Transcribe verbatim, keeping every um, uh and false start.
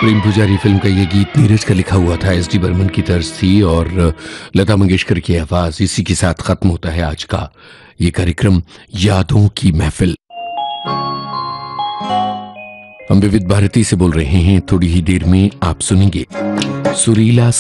प्रेम पुजारी फिल्म का ये गीत नीरज का लिखा हुआ था, एस डी बर्मन की तर्ज थी और लता मंगेशकर की आवाज। इसी के साथ खत्म होता है आज का ये कार्यक्रम यादों की महफिल। हम विविध भारती से बोल रहे हैं। थोड़ी ही देर में आप सुनेंगे सुरीला